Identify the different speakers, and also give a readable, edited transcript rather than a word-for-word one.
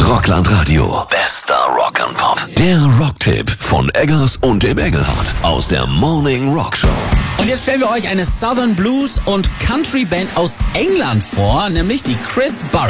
Speaker 1: Rockland Radio. Bester Rock and Pop. Der Rocktipp von Eggers und dem Engelhardt aus der Morning Rock Show.
Speaker 2: Und jetzt stellen wir euch eine Southern Blues und Country Band aus England vor, nämlich die Chris Burrell.